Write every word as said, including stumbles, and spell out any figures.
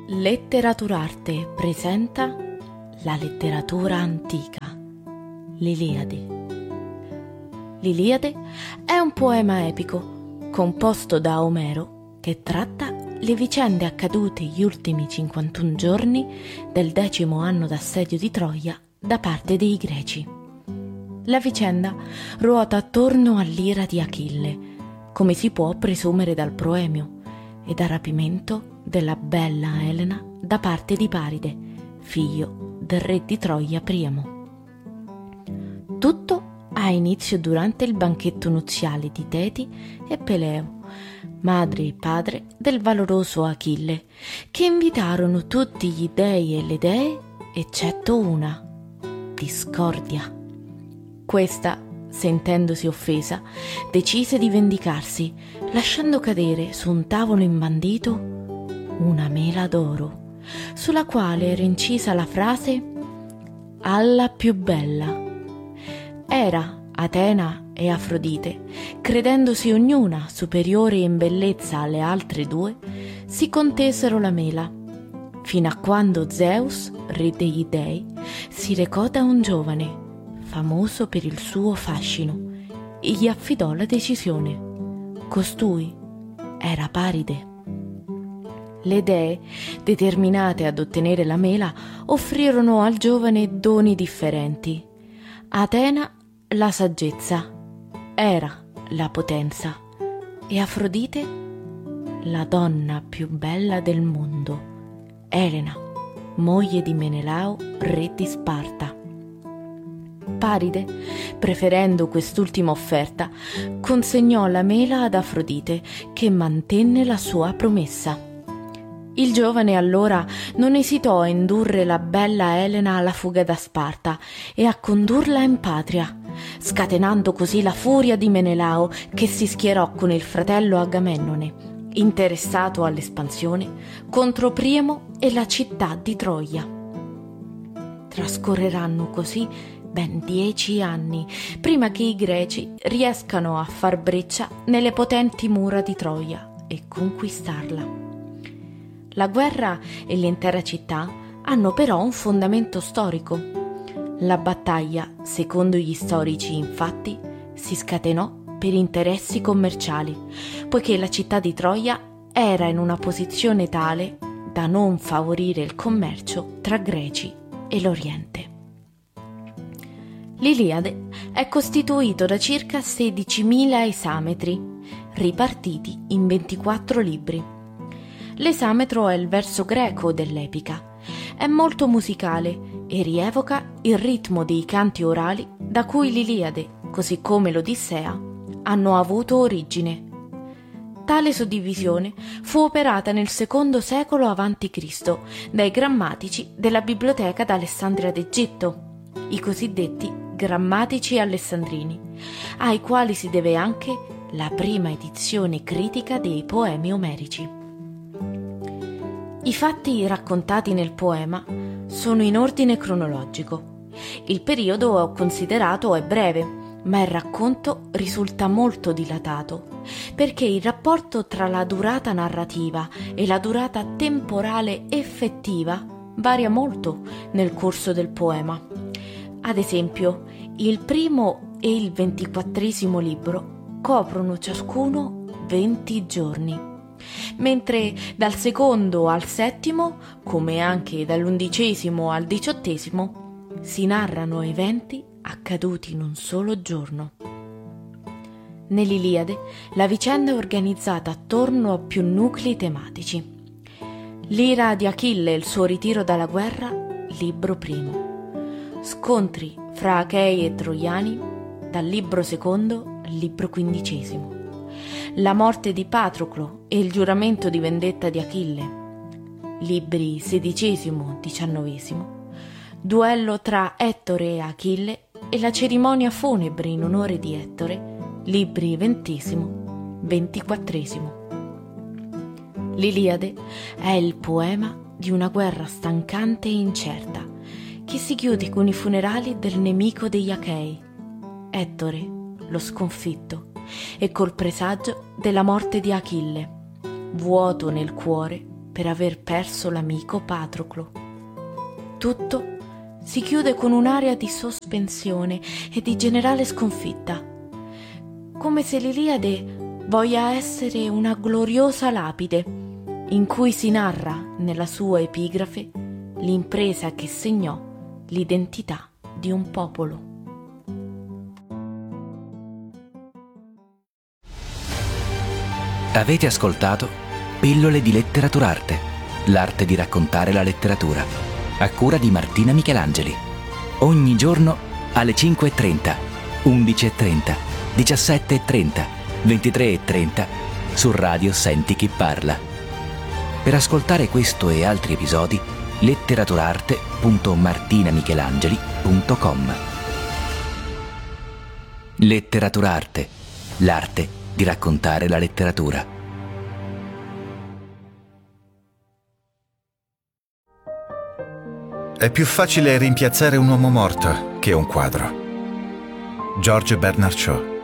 Letteraturarte presenta la letteratura antica, l'Iliade. L'Iliade è un poema epico composto da Omero che tratta le vicende accadute gli ultimi cinquantuno giorni del decimo anno d'assedio di Troia da parte dei Greci. La vicenda ruota attorno all'ira di Achille, come si può presumere dal proemio, e dal rapimento della bella Elena da parte di Paride, figlio del re di Troia Priamo. Tutto ha inizio durante il banchetto nuziale di Teti e Peleo, madre e padre del valoroso Achille, che invitarono tutti gli dei e le dee eccetto una, Discordia. Questa, sentendosi offesa, decise di vendicarsi, lasciando cadere su un tavolo imbandito una mela d'oro, sulla quale era incisa la frase «Alla più bella». Era Atena e Afrodite, credendosi ognuna superiore in bellezza alle altre due, si contesero la mela, fino a quando Zeus, re degli dei, si recò da un giovane, famoso per il suo fascino, e gli affidò la decisione. Costui era Paride. Le dee, determinate ad ottenere la mela, offrirono al giovane doni differenti. Atena la saggezza, Era la potenza e Afrodite la donna più bella del mondo, Elena, moglie di Menelao, re di Sparta. Paride, preferendo quest'ultima offerta, consegnò la mela ad Afrodite, che mantenne la sua promessa. Il giovane allora non esitò a indurre la bella Elena alla fuga da Sparta e a condurla in patria, scatenando così la furia di Menelao, che si schierò con il fratello Agamennone, interessato all'espansione, contro Priamo e la città di Troia. Trascorreranno così ben dieci anni prima che i Greci riescano a far breccia nelle potenti mura di Troia e conquistarla. La guerra e l'intera città hanno però un fondamento storico. La battaglia, secondo gli storici, infatti, si scatenò per interessi commerciali, poiché la città di Troia era in una posizione tale da non favorire il commercio tra Greci e l'Oriente. L'Iliade è costituito da circa sedicimila esametri, ripartiti in ventiquattro libri. L'esametro è il verso greco dell'epica. È molto musicale e rievoca il ritmo dei canti orali da cui l'Iliade, così come l'Odissea, hanno avuto origine. Tale suddivisione fu operata nel secondo secolo avanti Cristo dai grammatici della Biblioteca d'Alessandria d'Egitto, i cosiddetti grammatici alessandrini, ai quali si deve anche la prima edizione critica dei poemi omerici. I fatti raccontati nel poema sono in ordine cronologico. Il periodo considerato è breve, ma il racconto risulta molto dilatato, perché il rapporto tra la durata narrativa e la durata temporale effettiva varia molto nel corso del poema. Ad esempio, il primo e il ventiquattresimo libro coprono ciascuno venti giorni, mentre dal secondo al settimo, come anche dall'undicesimo al diciottesimo, si narrano eventi accaduti in un solo giorno. Nell'Iliade la vicenda è organizzata attorno a più nuclei tematici. L'ira di Achille e il suo ritiro dalla guerra, libro primo. Scontri fra Achei e Troiani, dal libro secondo al libro quindicesimo. La morte di Patroclo e il giuramento di vendetta di Achille, libri sedicesimo e diciannovesimo. Duello tra Ettore e Achille e la cerimonia funebre in onore di Ettore, libri ventesimo e ventiquattresimo. L'Iliade è il poema di una guerra stancante e incerta, che si chiude con i funerali del nemico degli Achei, Ettore, lo sconfitto, e col presagio della morte di Achille, vuoto nel cuore per aver perso l'amico Patroclo. Tutto si chiude con un'aria di sospensione e di generale sconfitta, come se l'Iliade voglia essere una gloriosa lapide in cui si narra nella sua epigrafe l'impresa che segnò l'identità di un popolo. Avete ascoltato Pillole di Letteraturarte, l'arte di raccontare la letteratura, a cura di Martina Michelangeli. Ogni giorno alle cinque e trenta, undici e trenta, diciassette e trenta, ventitré e trenta su Radio Senti Chi Parla. Per ascoltare questo e altri episodi, letteraturarte punto martinamichelangeli punto com. Letteraturarte, l'arte di raccontare la letteratura. È più facile rimpiazzare un uomo morto che un quadro. George Bernard Shaw.